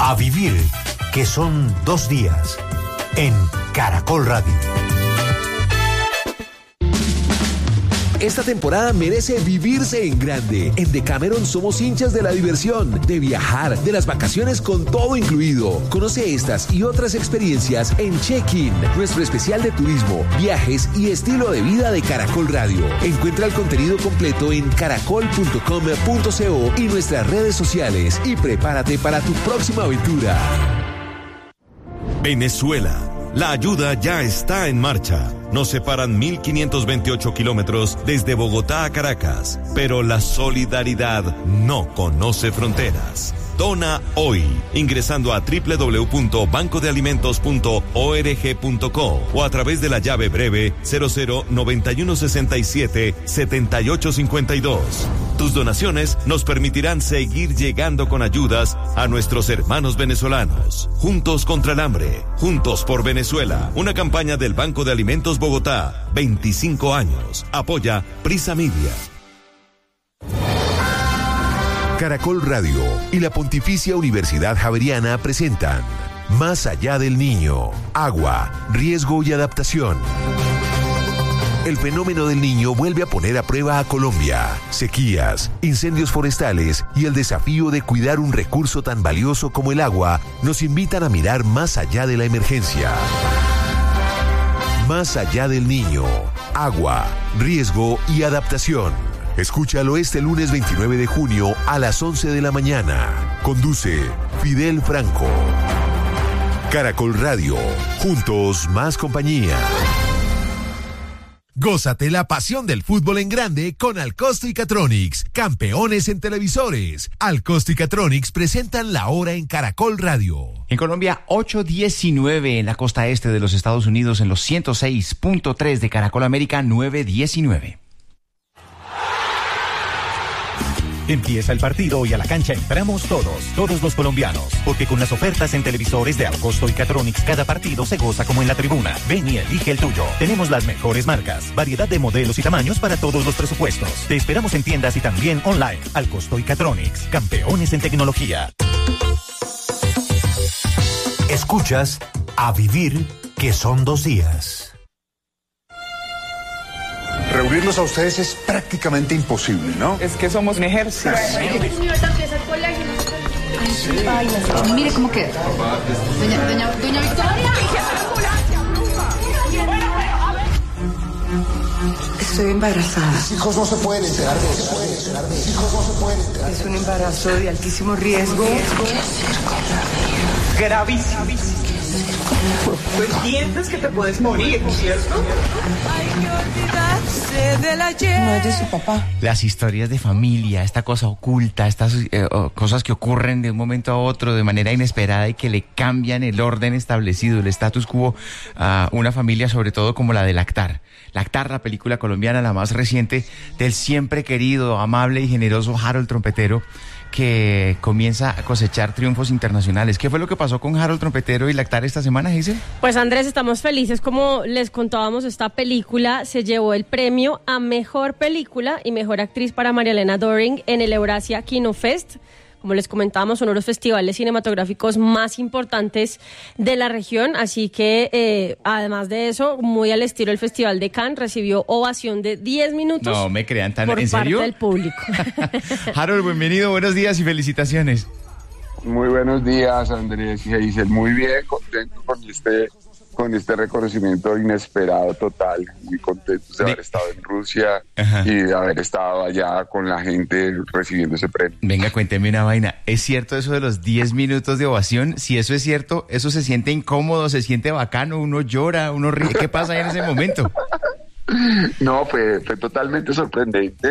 A vivir, que son 2 días, en Caracol Radio. Esta temporada merece vivirse en grande. En Decameron somos hinchas de la diversión, de viajar, de las vacaciones con todo incluido. Conoce estas y otras experiencias en Check-in, nuestro especial de turismo, viajes y estilo de vida de Caracol Radio. Encuentra el contenido completo en caracol.com.co y nuestras redes sociales y prepárate para tu próxima aventura. Venezuela. La ayuda ya está en marcha. Nos separan 1.528 kilómetros desde Bogotá a Caracas, pero la solidaridad no conoce fronteras. Dona hoy, ingresando a www.bancodealimentos.org.co o a través de la llave breve 0091677852. Tus donaciones nos permitirán seguir llegando con ayudas a nuestros hermanos venezolanos. Juntos contra el hambre, juntos por Venezuela. Una campaña del Banco de Alimentos Bogotá. 25 años. Apoya Prisa Media. Caracol Radio y la Pontificia Universidad Javeriana presentan Más allá del niño, agua, riesgo y adaptación. El fenómeno del Niño vuelve a poner a prueba a Colombia. Sequías, incendios forestales y el desafío de cuidar un recurso tan valioso como el agua nos invitan a mirar más allá de la emergencia. Más allá del niño, agua, riesgo y adaptación. Escúchalo este lunes 29 de junio a las 11 de la mañana. Conduce Fidel Franco. Caracol Radio. Juntos más compañía. Gózate la pasión del fútbol en grande con Alcosto y Catronics, campeones en televisores. Alcosto y Catronics presentan la hora en Caracol Radio. En Colombia, 8:19 en la costa este de los Estados Unidos, en los 106.3 de Caracol América, 9:19. Empieza el partido y a la cancha entramos todos los colombianos, porque con las ofertas en televisores de Alcosto y Catronics cada partido se goza como en la tribuna. Ven y elige el tuyo. Tenemos las mejores marcas, variedad de modelos y tamaños para todos los presupuestos. Te esperamos en tiendas y también online. Alcosto y Catronics, campeones en tecnología. Escuchas A Vivir, que son 2 días. Reunirlos a ustedes es prácticamente imposible, ¿no? Es que somos un ejército. Ay, mire cómo queda. Doña Victoria. Estoy embarazada. Mis hijos no se pueden enterar de eso. Es un embarazo de altísimo riesgo. ¿Qué hacer con la vida? Gravísimo. Tú entiendes que te puedes morir, ¿cierto? Hay que olvidarse del ayer. No es de su papá. Las historias de familia, esta cosa oculta, estas cosas que ocurren de un momento a otro de manera inesperada y que le cambian el orden establecido, el status quo a una familia, sobre todo como la de Lactar. Lactar, la película colombiana, la más reciente, del siempre querido, amable y generoso Harold Trompetero, que comienza a cosechar triunfos internacionales. ¿Qué fue lo que pasó con Harold Trompetero y Lactar esta semana, Giselle? Pues Andrés, estamos felices. Como les contábamos, esta película se llevó el premio a Mejor Película y Mejor Actriz para María Elena Doring en el Eurasia Kino Fest. Como les comentábamos, son uno de los festivales cinematográficos más importantes de la región, así que además de eso, muy al estilo del Festival de Cannes, recibió ovación de 10 minutos. No me crean tan, por ¿en serio? parte del público. Harold, bienvenido, buenos días y felicitaciones. Muy buenos días, Andrés y Giselle. Muy bien, contento con este reconocimiento inesperado total. Muy contento de haber estado en Rusia. Ajá. Y de haber estado allá con la gente recibiendo ese premio. Venga, cuénteme una vaina. ¿Es cierto eso de los 10 minutos de ovación? Si eso es cierto, ¿eso se siente incómodo, se siente bacano, uno llora, uno ríe? ¿Qué pasa ahí en ese momento? No, fue totalmente sorprendente.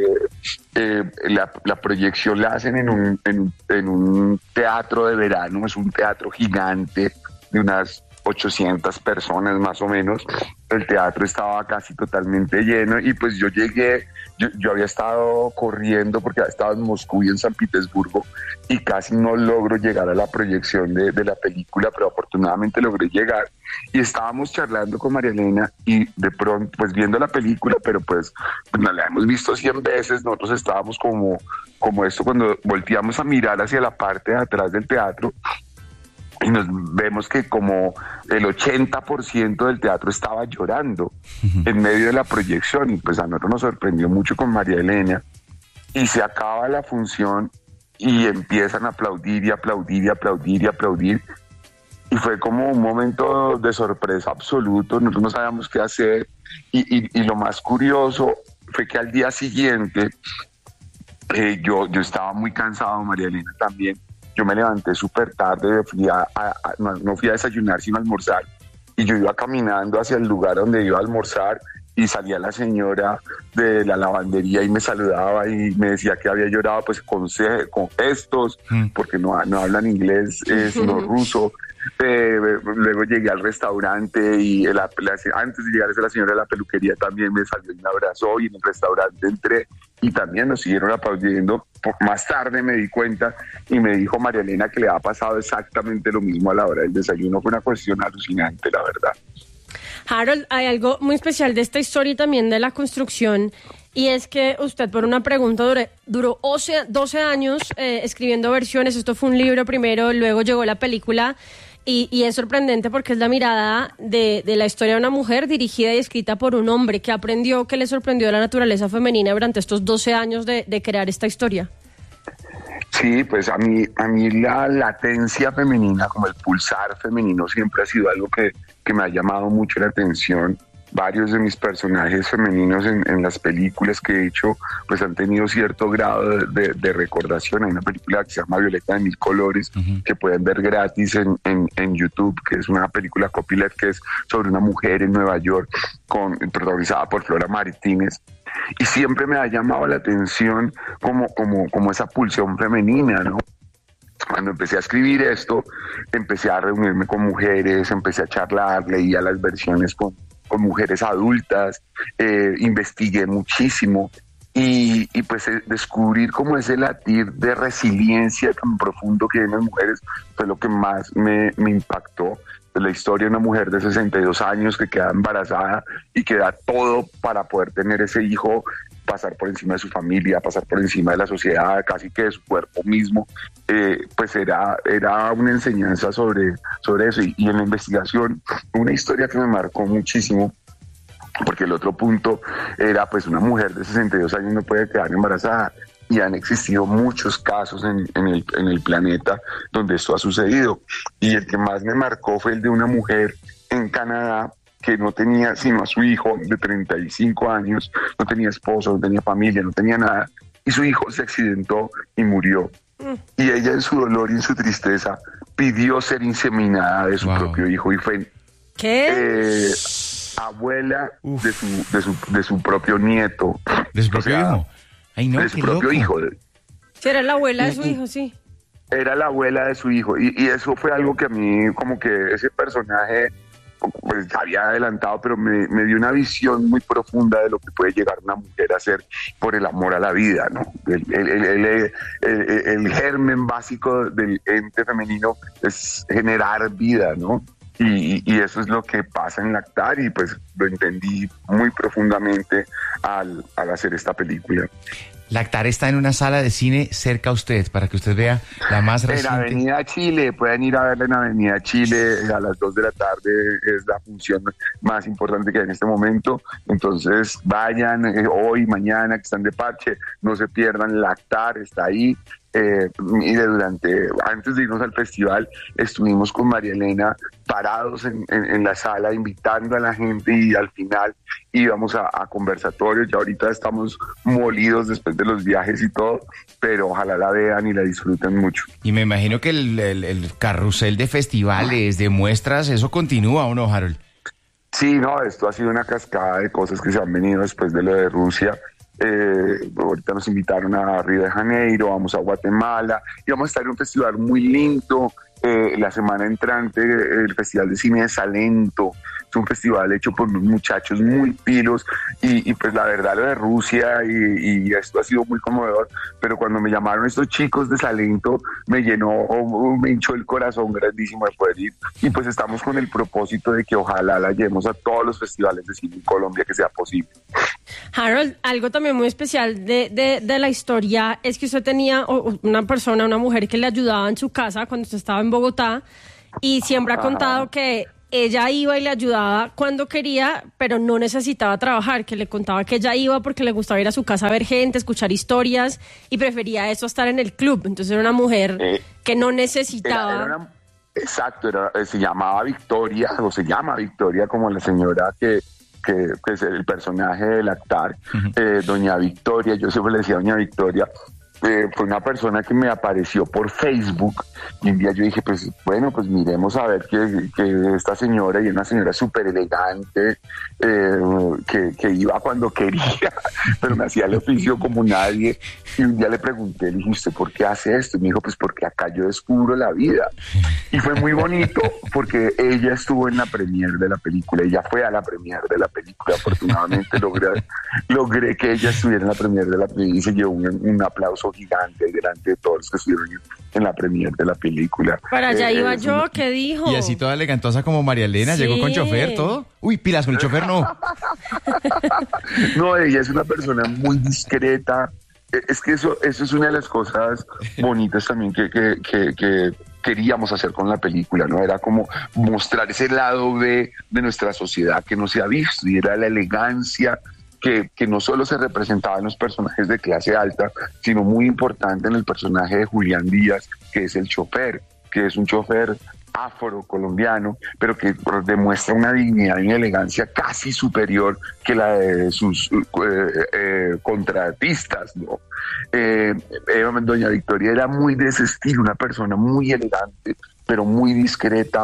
La proyección la hacen en un teatro de verano. Es un teatro gigante de unas 800 personas más o menos. El teatro estaba casi totalmente lleno y pues yo llegué, yo había estado corriendo porque había estado en Moscú y en San Petersburgo y casi no logro llegar a la proyección de la película, pero afortunadamente logré llegar y estábamos charlando con María Elena y de pronto pues viendo la película, pero pues no la hemos visto 100 veces, nosotros estábamos como esto cuando volteamos a mirar hacia la parte de atrás del teatro y nos vemos que como el 80% del teatro estaba llorando en medio de la proyección, y pues a nosotros nos sorprendió mucho con María Elena, y se acaba la función y empiezan a aplaudir y aplaudir y aplaudir y aplaudir, y fue como un momento de sorpresa absoluto. Nosotros no sabíamos qué hacer, y lo más curioso fue que al día siguiente yo estaba muy cansado, María Elena también. Yo me levanté súper tarde, no fui a desayunar sino a almorzar, y yo iba caminando hacia el lugar donde iba a almorzar, y salía la señora de la lavandería y me saludaba y me decía que había llorado pues con gestos, porque no hablan inglés sino ruso. Luego llegué al restaurante y antes de llegar la señora de la peluquería también me salió y me abrazó, y en el restaurante entré y también nos siguieron aplaudiendo. Más tarde me di cuenta y me dijo María Elena que le ha pasado exactamente lo mismo a la hora del desayuno. Fue una cuestión alucinante, la verdad. Harold, hay algo muy especial de esta historia y también de la construcción, y es que usted por una pregunta duró 12 años escribiendo versiones. Esto fue un libro primero, luego llegó la película, y es sorprendente porque es la mirada de la historia de una mujer dirigida y escrita por un hombre que aprendió, que le sorprendió de la naturaleza femenina durante estos 12 años de crear esta historia. Sí, pues a mí la latencia femenina, como el pulsar femenino, siempre ha sido algo que me ha llamado mucho la atención. Varios de mis personajes femeninos en las películas que he hecho pues han tenido cierto grado de recordación. Hay una película que se llama Violeta de Mil Colores, que pueden ver gratis en YouTube, que es una película copyleft que es sobre una mujer en Nueva York, protagonizada por Flora Martínez. Y siempre me ha llamado la atención como esa pulsión femenina, ¿no? Cuando empecé a escribir esto, empecé a reunirme con mujeres, empecé a charlar, leía las versiones con mujeres adultas, investigué muchísimo, y pues descubrir cómo ese latir de resiliencia tan profundo que hay en las mujeres fue lo que más me impactó. La historia de una mujer de 62 años que queda embarazada y que da todo para poder tener ese hijo, pasar por encima de su familia, pasar por encima de la sociedad, casi que de su cuerpo mismo, pues era una enseñanza sobre eso. Y en la investigación, una historia que me marcó muchísimo, porque el otro punto era pues una mujer de 62 años no puede quedar embarazada, y han existido muchos casos en el planeta donde esto ha sucedido, y el que más me marcó fue el de una mujer en Canadá que no tenía sino a su hijo de 35 años, no tenía esposo, no tenía familia, no tenía nada, y su hijo se accidentó y murió. Y ella, en su dolor y en su tristeza, pidió ser inseminada de su propio hijo, y fue abuela de su propio nieto. ¿De su propio hijo? Ay, no, de su propio hijo. Sí, era la abuela de su hijo, sí. Era la abuela de su hijo, y eso fue algo que a mí, como que ese personaje pues había adelantado, pero me dio una visión muy profunda de lo que puede llegar una mujer a hacer por el amor a la vida, ¿no? El germen básico del ente femenino es generar vida, ¿no? Y eso es lo que pasa en Lactar, y pues lo entendí muy profundamente al hacer esta película. Lactar está en una sala de cine cerca a usted, para que usted vea la más reciente. En Avenida Chile, pueden ir a verla en Avenida Chile, a las 2 de la tarde es la función más importante que hay en este momento. Entonces vayan hoy, mañana, que están de parche, no se pierdan. Lactar está ahí. Y antes de irnos al festival, estuvimos con María Elena parados en la sala invitando a la gente, y al final íbamos a conversatorios. Ya ahorita estamos molidos después de los viajes y todo, pero ojalá la vean y la disfruten mucho. Y me imagino que el carrusel de festivales, de muestras, eso continúa, ¿o no, Harold? Sí, no, esto ha sido una cascada de cosas que se han venido después de lo de Rusia. Ahorita nos invitaron a Río de Janeiro, vamos a Guatemala, y vamos a estar en un festival muy lindo la semana entrante, el Festival de Cine de Salento. Es un festival hecho por unos muchachos muy pilos, y pues la verdad lo de Rusia y esto ha sido muy conmovedor, pero cuando me llamaron estos chicos de Salento me hinchó el corazón grandísimo de poder ir, y pues estamos con el propósito de que ojalá la llevemos a todos los festivales de cine en Colombia que sea posible. Harold, algo también muy especial de la historia es que usted tenía una mujer que le ayudaba en su casa cuando usted estaba en Bogotá, y siempre ha contado que ella iba y le ayudaba cuando quería, pero no necesitaba trabajar, que le contaba que ella iba porque le gustaba ir a su casa a ver gente, escuchar historias, y prefería eso a estar en el club. Entonces era una mujer que no necesitaba... Se llamaba Victoria, o se llama Victoria, como la señora que es el personaje del actor, doña Victoria. Yo siempre le decía doña Victoria. Fue una persona que me apareció por Facebook, y un día yo dije, pues bueno, pues miremos a ver que esta señora, y una señora súper elegante, que iba cuando quería, pero me hacía el oficio como nadie. Y un día le pregunté, le dije, ¿usted por qué hace esto? Y me dijo, pues porque acá yo descubro la vida. Y fue muy bonito porque ella estuvo en la premier de la película, ella fue a la premier de la película. Afortunadamente logré que ella estuviera en la premier de la película, y se llevó un aplauso gigante delante de todos los que estuvieron en la premier de la película. Para allá iba yo, ¿qué dijo? Y así toda elegantosa como María Elena, sí. Llegó con chofer, todo. Uy, pilas con el chofer, no. No, ella es una persona muy discreta. Es que eso es una de las cosas bonitas también que queríamos hacer con la película, ¿no? Era como mostrar ese lado de nuestra sociedad que no se ha visto, y era la elegancia que no solo se representaba en los personajes de clase alta, sino muy importante en el personaje de Julián Díaz, que es el chofer, que es un chofer afrocolombiano, pero que demuestra una dignidad y una elegancia casi superior que la de sus contratistas, ¿no? Doña Victoria era muy de ese estilo, una persona muy elegante, pero muy discreta,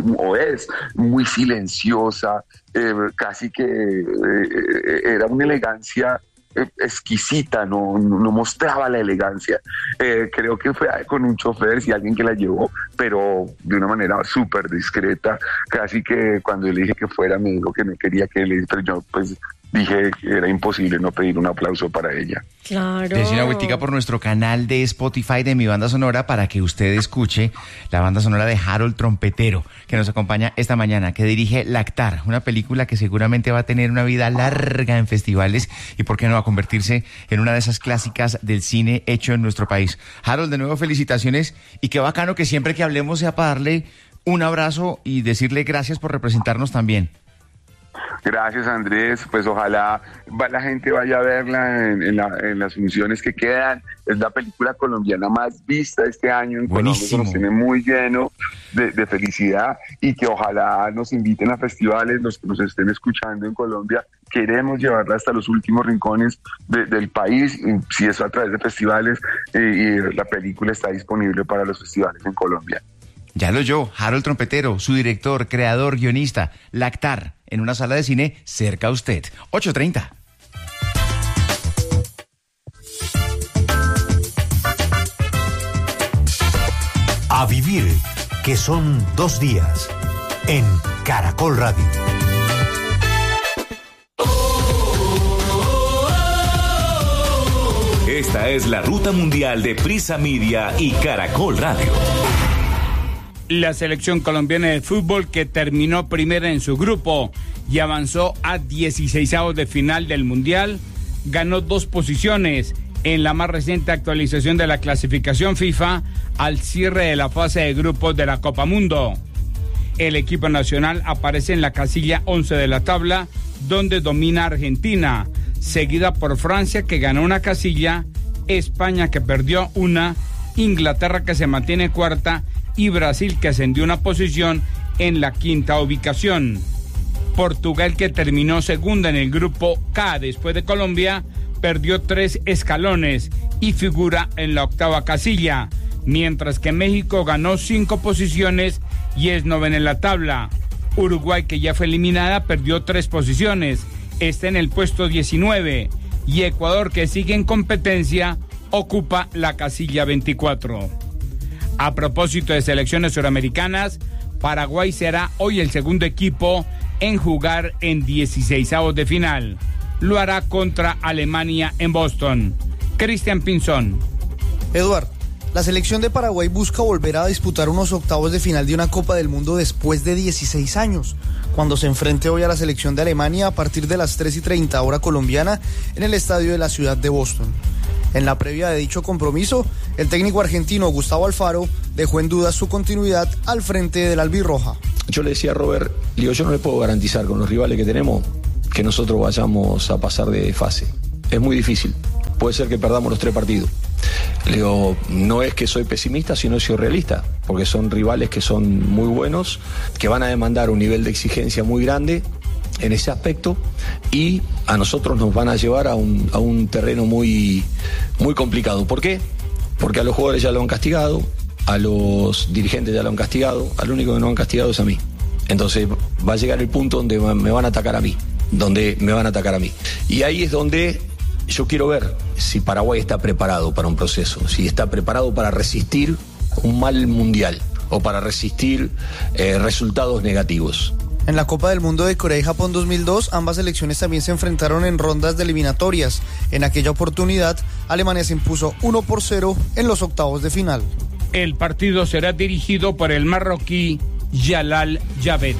muy silenciosa, casi que era una elegancia exquisita, no mostraba la elegancia. Creo que fue con un chofer, sí, alguien que la llevó, pero de una manera súper discreta. Casi que cuando yo le dije que fuera, me dijo que no quería que le, pero yo pues dije que era imposible no pedir un aplauso para ella. Claro. Dese una vueltica por nuestro canal de Spotify de Mi Banda Sonora para que usted escuche la banda sonora de Harold Trompetero, que nos acompaña esta mañana, que dirige Lactar, una película que seguramente va a tener una vida larga en festivales y por qué no va a convertirse en una de esas clásicas del cine hecho en nuestro país. Harold, de nuevo felicitaciones, y qué bacano que siempre que hablemos sea para darle un abrazo y decirle gracias por representarnos también. Gracias, Andrés. Pues ojalá la gente vaya a verla en las funciones que quedan. Es la película colombiana más vista este año en Colombia. Nos tiene muy lleno de felicidad, y que ojalá nos inviten a festivales, los que nos estén escuchando en Colombia. Queremos llevarla hasta los últimos rincones del país, si eso a través de festivales, y la película está disponible para los festivales en Colombia. Ya lo oyó, Harold Trompetero, su director, creador, guionista, Lactar, en una sala de cine cerca a usted. 8:30. A vivir, que son 2 días, en Caracol Radio. Esta es la ruta mundial de Prisa Media y Caracol Radio. La selección colombiana de fútbol, que terminó primera en su grupo y avanzó a 16avos de final del Mundial, ganó 2 posiciones en la más reciente actualización de la clasificación FIFA al cierre de la fase de grupos de la Copa Mundo. El equipo nacional aparece en la casilla 11 de la tabla, donde domina Argentina, seguida por Francia, que ganó una casilla, España, que perdió una, Inglaterra, que se mantiene cuarta, y Brasil, que ascendió una posición en la 5ª ubicación. Portugal, que terminó segunda en el grupo K después de Colombia, perdió 3 escalones y figura en la 8ª casilla, mientras que México ganó 5 posiciones y es 9º en la tabla. Uruguay, que ya fue eliminada, perdió 3 posiciones, está en el puesto 19, y Ecuador, que sigue en competencia, ocupa la casilla 24. A propósito de selecciones suramericanas, Paraguay será hoy el segundo equipo en jugar en 16avos de final. Lo hará contra Alemania en Boston. Cristian Pinzón. Eduard, la selección de Paraguay busca volver a disputar unos octavos de final de una Copa del Mundo después de 16 años, cuando se enfrente hoy a la selección de Alemania a partir de las 3:30 hora colombiana en el estadio de la ciudad de Boston. En la previa de dicho compromiso, el técnico argentino Gustavo Alfaro dejó en duda su continuidad al frente del albirroja. Yo le decía a Robert, yo no le puedo garantizar con los rivales que tenemos que nosotros vayamos a pasar de fase. Es muy difícil. Puede ser que perdamos los 3 partidos. Le digo, no es que soy pesimista, sino que soy realista, porque son rivales que son muy buenos, que van a demandar un nivel de exigencia muy grande en ese aspecto y a nosotros nos van a llevar a un terreno muy, muy complicado. ¿Por qué? Porque a los jugadores ya lo han castigado, a los dirigentes ya lo han castigado, al único que no han castigado es a mí. Entonces va a llegar el punto donde me van a atacar a mí, Y ahí es donde yo quiero ver si Paraguay está preparado para un proceso, si está preparado para resistir un mal mundial o para resistir resultados negativos. En la Copa del Mundo de Corea y Japón 2002, ambas selecciones también se enfrentaron en rondas de eliminatorias. En aquella oportunidad, Alemania se impuso 1-0 en los octavos de final. El partido será dirigido por el marroquí Jalal Javed.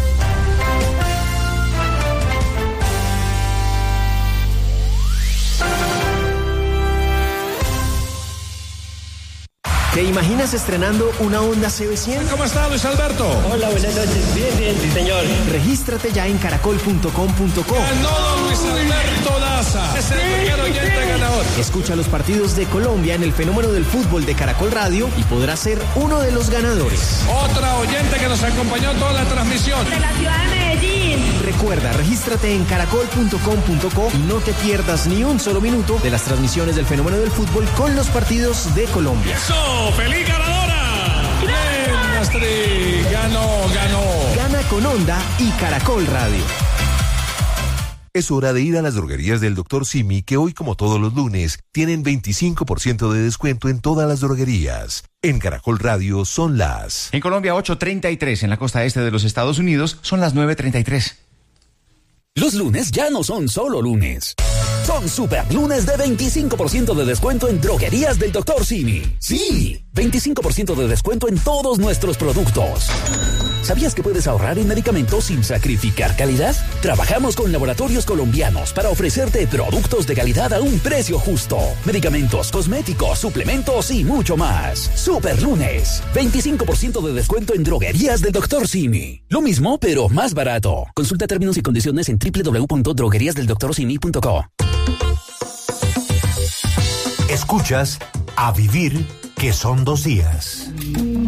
¿Te imaginas estrenando una Honda CB100? ¿Cómo está, Luis Alberto? Hola, buenas noches. Bien, sí, señor. Regístrate ya en caracol.com.co. Ganó Luis Alberto Daza. Es el primer oyente ganador. Escucha los partidos de Colombia en el fenómeno del fútbol de Caracol Radio y podrás ser uno de los ganadores. Otra oyente que nos acompañó toda la transmisión. De la ciudad de Medellín. Recuerda, regístrate en caracol.com.co y no te pierdas ni un solo minuto de las transmisiones del fenómeno del fútbol con los partidos de Colombia. ¡Feliz ganadora! ¡Bien, Astrid! Ganó. Gana con Honda y Caracol Radio. Es hora de ir a las droguerías del Dr. Simi, que hoy, como todos los lunes, tienen 25% de descuento en todas las droguerías. En Caracol Radio son las... En Colombia, 8:33. En la costa este de los Estados Unidos, son las 9:33. Los lunes ya no son solo lunes. Son super lunes de 25% de descuento en droguerías del Dr. Simi. Sí, 25% de descuento en todos nuestros productos. ¿Sabías que puedes ahorrar en medicamentos sin sacrificar calidad? Trabajamos con laboratorios colombianos para ofrecerte productos de calidad a un precio justo. Medicamentos, cosméticos, suplementos y mucho más. Super lunes, 25% de descuento en droguerías del Dr. Simi. Lo mismo, pero más barato. Consulta términos y condiciones en www.drogueriasdeldoctorsimi.co. Escuchas A Vivir, que son 2 días.